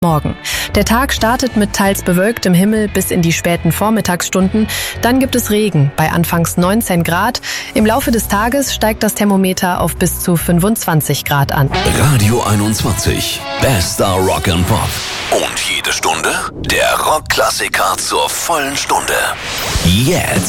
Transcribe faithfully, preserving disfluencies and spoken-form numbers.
Morgen. Der Tag startet mit teils bewölktem Himmel bis in die späten Vormittagsstunden. Dann gibt es Regen bei anfangs neunzehn Grad. Im Laufe des Tages steigt das Thermometer auf bis zu fünfundzwanzig Grad an. Radio einundzwanzig. Bester Rock and Pop. Und jede Stunde der Rockklassiker zur vollen Stunde. Jetzt.